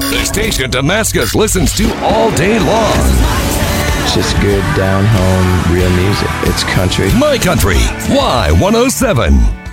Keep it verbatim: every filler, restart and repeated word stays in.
The station Damascus listens to all day long. It's just good, down home, real music. It's country. My Country, Y one oh seven.